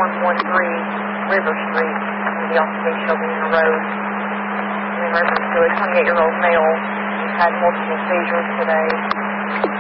113 River Street in the Austin Shelby Road. In reference to a 28-year-old male who's had multiple seizures today.